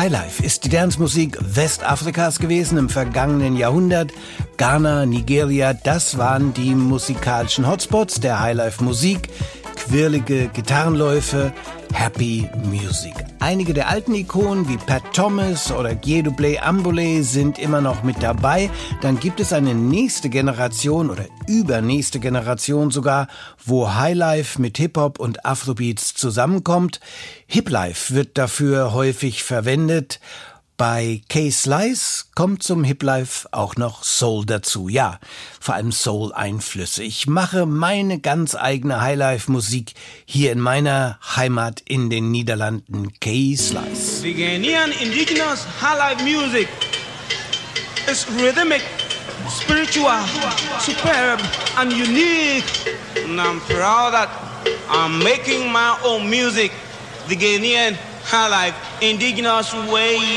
Highlife ist die Dancemusik Westafrikas gewesen im vergangenen Jahrhundert. Ghana, Nigeria, das waren die musikalischen Hotspots der Highlife-Musik. Quirlige Gitarrenläufe, Happy Music. Einige der alten Ikonen wie Pat Thomas oder Dieudonné Ambole sind immer noch mit dabei. Dann gibt es eine nächste Generation oder übernächste Generation sogar, wo Highlife mit Hip-Hop und Afrobeats zusammenkommt. Hiplife wird dafür häufig verwendet. Bei K-Slice kommt zum Hiplife auch noch Soul dazu. Ja, vor allem Soul-Einflüsse. Ich mache meine ganz eigene Highlife-Musik hier in meiner Heimat in den Niederlanden, K-Slice. The Ghanaian indigenous Highlife music is rhythmic, spiritual, superb and unique. And I'm proud that I'm making my own music, the Ghanaian Highlife indigenous way.